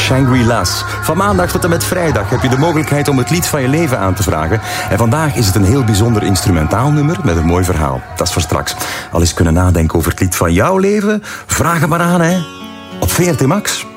Shangri-La's. Van maandag tot en met vrijdag heb je de mogelijkheid om het lied van je leven aan te vragen. En vandaag is het een heel bijzonder instrumentaal nummer met een mooi verhaal. Dat is voor straks. Al eens kunnen nadenken over het lied van jouw leven? Vraag het maar aan, hè. Op VRT Max.